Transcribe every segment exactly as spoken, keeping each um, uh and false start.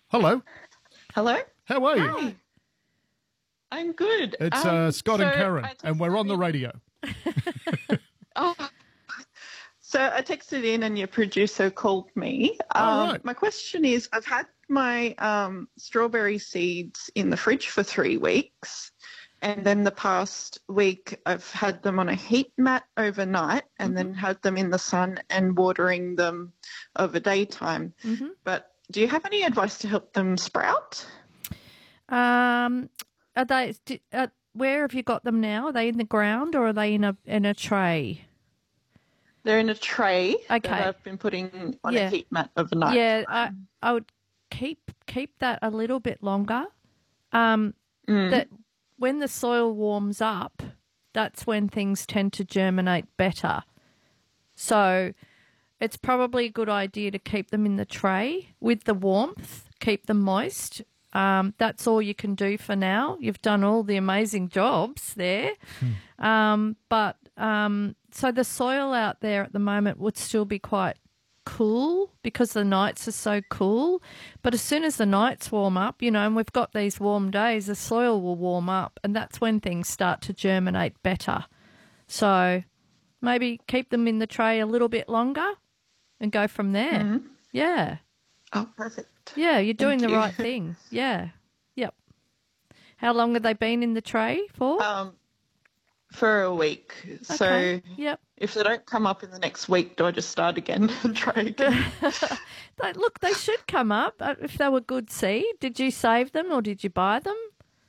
Hello. Hello. How are you? Hi. I'm good. It's um, uh, Scott so and Karen, I and we're texted on the in- radio. Oh, so I texted in, and your producer called me. Oh, Um, right. My question is, I've had my um, strawberry seeds in the fridge for three weeks, and then the past week I've had them on a heat mat overnight, and then had them in the sun and watering them over daytime. Mm-hmm. But do you have any advice to help them sprout? Um, are they? d- Uh, where have you got them now? Are they in the ground or are they in a in a tray? They're in a tray Okay. that I've been putting on Yeah. a heat mat overnight. Yeah, I I would keep keep that a little bit longer. Um, that when the soil warms up, that's when things tend to germinate better. So it's probably a good idea to keep them in the tray with the warmth, keep them moist. Um, that's all you can do for now. You've done all the amazing jobs there. Um, but um, so the soil out there at the moment would still be quite cool because the nights are so cool. But as soon as the nights warm up, you know, and we've got these warm days, the soil will warm up and that's when things start to germinate better. So maybe keep them in the tray a little bit longer and go from there. Yeah. Oh, perfect. Yeah, you're doing Thank the you. right thing. Yeah. Yep. How long have they been in the tray for? Um, for a week. So Okay. Yep. if they don't come up in the next week, do I just start again and try again? They- Look, they should come up uh, if they were good seed. Did you save them or did you buy them?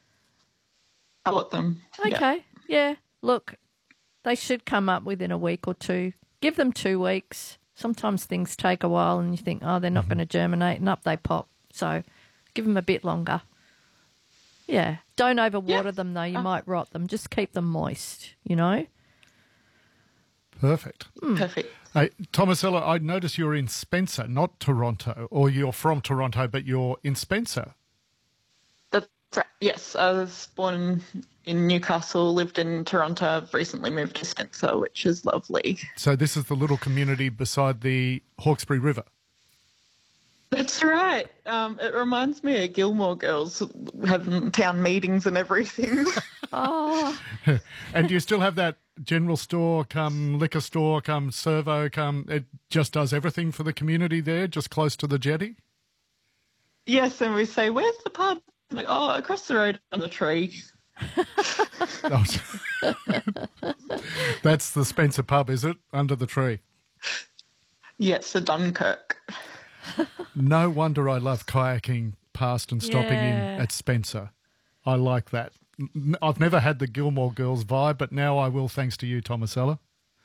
I bought them. Yeah. Okay. Yeah. Look, they should come up within a week or two. Give them two weeks. Sometimes things take a while and you think, oh, they're not going to germinate, and up they pop. So give them a bit longer. Yeah. Don't overwater Yeah. them, though. You might rot them. Just keep them moist, you know? Perfect. Perfect. Hey, Thomasella, I notice you're in Spencer, not Toronto, or you're from Toronto, but you're in Spencer. That's right. Yes, I was born in Newcastle, lived in Toronto. I've recently moved to Spencer, which is lovely. So this is the little community beside the Hawkesbury River. That's right. Um, it reminds me of Gilmore Girls having town meetings and everything. Oh, And do you still have that general store, come liquor store, come servo, come, it just does everything for the community there, just close to the jetty? Yes, and we say, where's the pub? Like, oh, across the road on the tree. Oh, That's the Spencer pub, is it? Under the tree. Yes, the Dunkirk. No wonder I love kayaking past and stopping Yeah. in at Spencer. I like that. N- I've never had the Gilmore Girls vibe, but now I will thanks to you, Thomasella.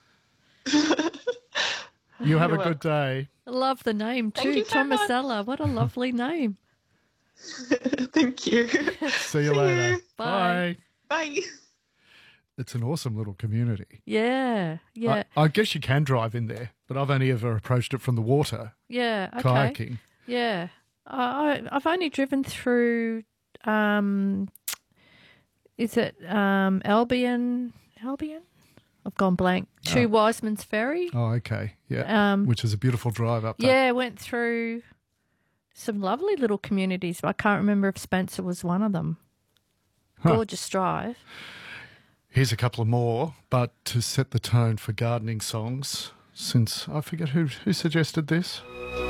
You have a You're good day. I love the name too, Thank you so much. Thomasella. What a lovely name. Thank you. See you later. you. Bye. Bye. It's an awesome little community. Yeah, yeah, I, I guess you can drive in there, but I've only ever approached it from the water, yeah. Okay. kayaking. Yeah, I, I- I've only driven through. Um, is it um, Albion? Albion? I've gone blank. To Wiseman's Ferry. Oh, okay. Yeah. Um, Which is a beautiful drive up there. Yeah, went through some lovely little communities. I can't remember if Spencer was one of them. Huh. Gorgeous drive. Here's a couple of more, but to set the tone for gardening songs, since I forget who who suggested this.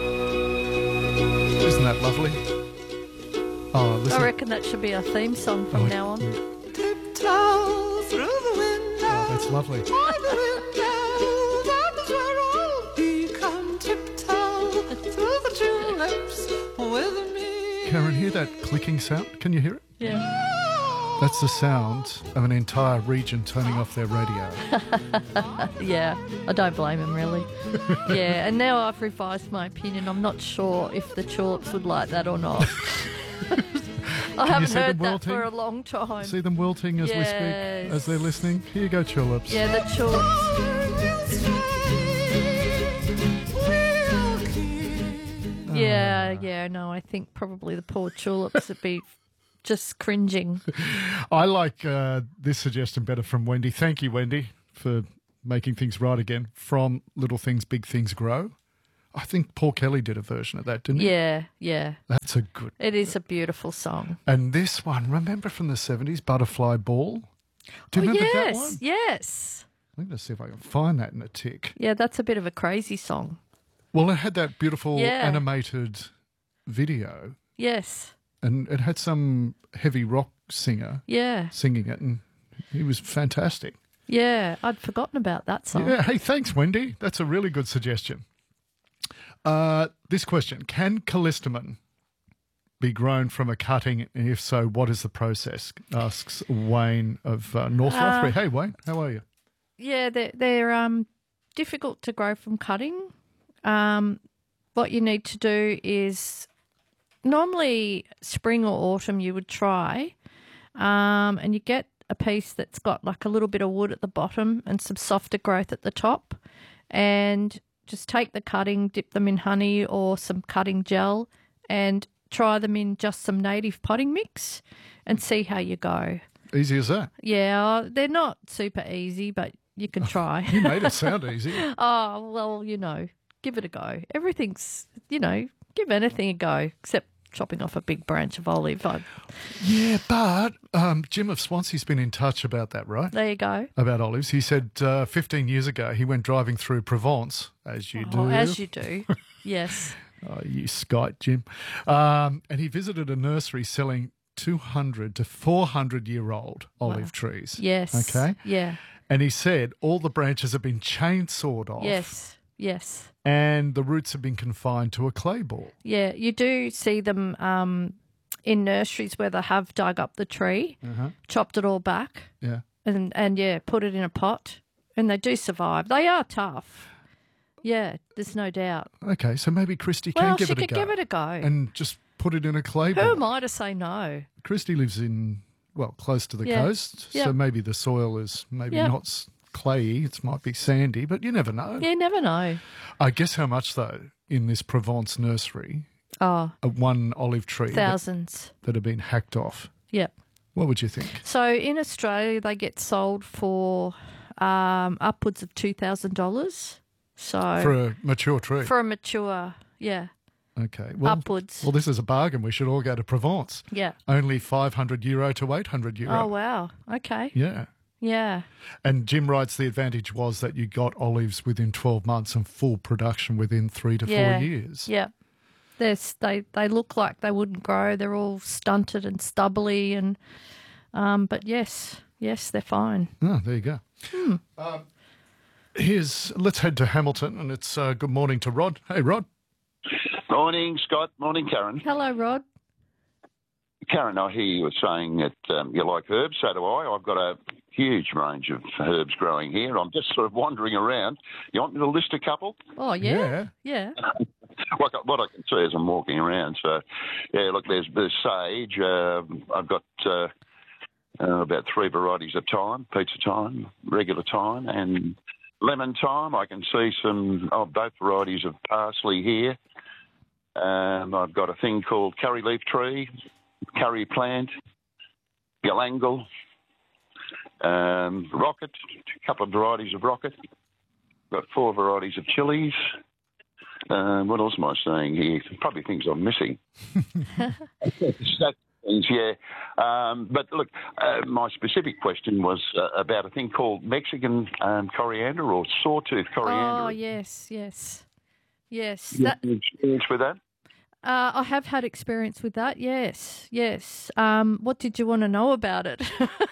Isn't that lovely? Oh, listen. I reckon that should be our theme song from Oh, now on. Tiptoe through the window. Oh, that's lovely. By the window, that is where I'll be. Come tiptoe through the tulips with me. Karen, hear that clicking sound? Can you hear it? Yeah. That's the sound of an entire region turning off their radio. Yeah, I don't blame him really. Yeah, and now I've revised my opinion. I'm not sure if the tulips would like that or not. I haven't see them heard that wilting? for a long time. See them wilting as we speak, Yes. as they're listening? Here you go, tulips. Yeah, the tulips. Yeah, yeah, no, I think probably the poor tulips would be just cringing. I like uh, this suggestion better from Wendy. Thank you, Wendy, for making things right again. From Little Things, Big Things Grow. I think Paul Kelly did a version of that, didn't he? Yeah, yeah. That's a good. It is a beautiful song. And this one, remember from the seventies, Butterfly Ball? Do you Oh, remember yes, that one? yes. I'm going to see if I can find that in a tick. Yeah, that's a bit of a crazy song. Well, it had that beautiful Yeah. animated video, Yes, and it had some heavy rock singer yeah, singing it, and he was fantastic. yeah. I'd forgotten about that song. Yeah, hey, thanks, Wendy. That's a really good suggestion. Uh, this question, can callistemon be grown from a cutting? And if so, what is the process? Asks Wayne of uh, North Uh, Rothbury. Hey, Wayne, how are you? Yeah, they're, they're um, difficult to grow from cutting. Um, what you need to do is normally spring or autumn you would try, um, and you get a piece that's got like a little bit of wood at the bottom and some softer growth at the top, and just take the cutting, dip them in honey or some cutting gel, and try them in just some native potting mix and see how you go. Easy as that. Yeah, they're not super easy, but you can try. You made it sound easy. Oh, well, you know, give it a go. Everything's, you know, give anything a go, except chopping off a big branch of olive. I, Yeah, but um, Jim of Swansea's been in touch about that, right? there you go. About olives. He said uh, fifteen years ago he went driving through Provence, as you Oh, do. as you do. Yes. Oh, you skite, Jim. Um, and he visited a nursery selling two hundred to four hundred year old olive trees. Yes. Okay. Yeah. And he said all the branches have been chainsawed off. Yes. Yes. And the roots have been confined to a clay ball. Yeah. You do see them um, in nurseries where they have dug up the tree, Uh-huh. chopped it all back, Yeah. and, and yeah, put it in a pot, and they do survive. They are tough. Yeah, there's no doubt. Okay, so maybe Christy can Well, give she it a could go. give it a go. And just put it in a clay Who ball. am I to say no? Christy lives in, well, close to the Yeah. coast, Yeah. so maybe the soil is maybe Yeah. not s- clayey. It might be sandy, but you never know. You never know. I guess how much, though, in this Provence nursery, Oh, uh, one olive tree that, thousands. that have been hacked off. Yeah. What would you think? So in Australia, they get sold for um, upwards of two thousand dollars. So For a mature tree? for a mature, yeah, Okay. Well, upwards. well, this is a bargain. We should all go to Provence. Yeah. Only five hundred euro to eight hundred euro. Oh, wow. Okay. Yeah. Yeah. And Jim writes the advantage was that you got olives within twelve months and full production within three to Yeah. four years. Yeah. They're, s- they they look like they wouldn't grow. They're all stunted and stubbly, and um, but yes, yes, they're fine. Oh, there you go. Hmm. Um, here's, let's head to Hamilton, and it's uh, good morning to Rod. Hey, Rod. Morning, Scott. Morning, Karen. Hello, Rod. Karen, I hear you were saying that um, you like herbs. So do I. I've got a huge range of herbs growing here. I'm just sort of wandering around. You want me to list a couple? Oh yeah, yeah. What, I- what I can see as I'm walking around. So, yeah, look, there's, there's sage. Uh, I've got uh, uh, about three varieties of thyme, pizza thyme, regular thyme, and lemon thyme. I can see some, oh, both varieties of parsley here. Um, I've got a thing called curry leaf tree, curry plant, galangal, um, rocket, a couple of varieties of rocket. Got four varieties of chilies. Um, what else am I saying here? Probably things I'm missing. That things, yeah. Um, but look, uh, my specific question was uh, about a thing called Mexican um, coriander or sawtooth coriander. Oh yes, yes, yes. You That, have experience with that? uh, I have had experience with that. Yes, yes. Um, what did you want to know about it?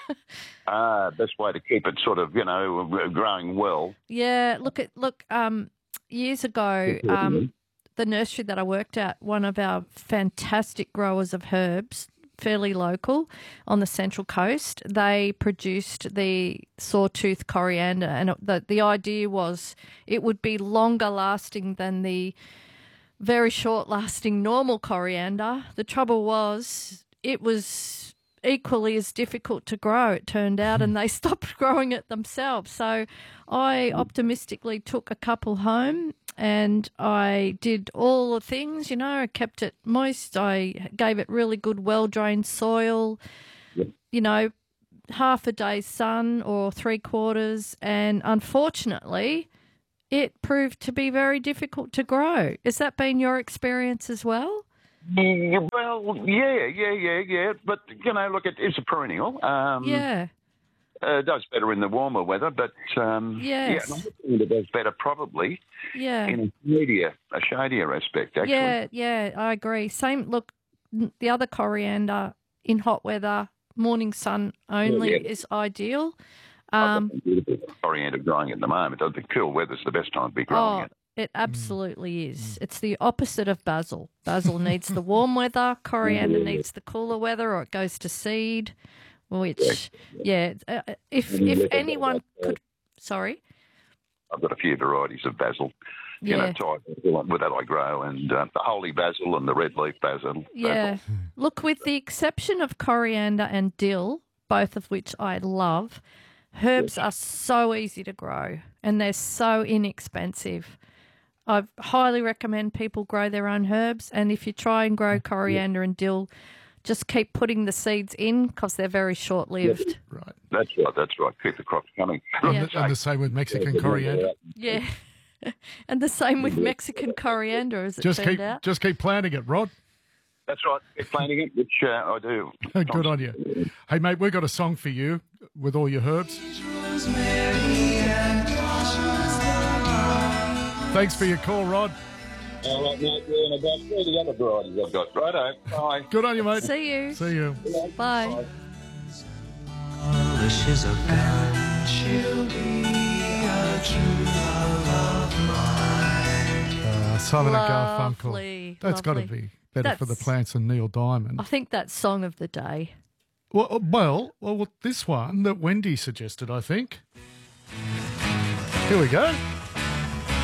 Ah, best way to keep it sort of, you know, growing well. Yeah, look at look. Um, years ago, um, the nursery that I worked at, one of our fantastic growers of herbs, fairly local on the Central Coast, they produced the sawtooth coriander, and it, the the idea was it would be longer lasting than the very short lasting normal coriander. The trouble was it was equally as difficult to grow, it turned out, and they stopped growing it themselves. So I optimistically took a couple home and I did all the things, you know, I kept it moist, I gave it really good well-drained soil, you know, half a day's sun or three quarters, and unfortunately it proved to be very difficult to grow. Has that been your experience as well? Yeah, well, yeah, yeah, yeah, yeah. But, you know, look, it is a perennial. Um, Yeah. Uh, it does better in the warmer weather, but um, Yes. yeah, I think it does better probably Yeah. in a shadier, a shadier aspect, actually. Yeah, yeah, I agree. Same, look, n- the other coriander in hot weather, morning sun only Yeah, yeah. is ideal. I've Um, got some beautiful coriander growing at the moment. The cool weather's the best time to be growing oh, it. it absolutely is. It's the opposite of basil. Basil needs the warm weather, coriander needs the cooler weather, or it goes to seed, which, yeah, uh, if if anyone could, sorry? I've got a few varieties of basil. You know, Yeah. type with that I grow, and uh, the holy basil and the red leaf basil. Yeah. Look, with the exception of coriander and dill, both of which I love, herbs are so easy to grow and they're so inexpensive. I highly recommend people grow their own herbs. And if you try and grow coriander and dill, just keep putting the seeds in because they're very short-lived. Right. That's right, that's right. Keep the crops coming. Yeah. And, the, and the same with Mexican coriander. Yeah. And the same with Mexican coriander, as it Just turned keep out. just keep planting it, Rod. That's right. Keep planting it, which uh, I do. Good on you. Hey, mate, we've got a song for you with all your herbs. Thanks for your call, Rod. All right, mate. Yeah, and about three of the other varieties I've got. Righto. Bye. Good on you, mate. See you. See you. Bye. Wishes of gun, she'll be a true love of mine. Uh, Southern and Garfunkel. Lovely, That's got to lovely. be better for the That's- plants than Neil Diamond. I think that's song of the day. Well, uh, well, well, this one that Wendy suggested, I think. Here we go.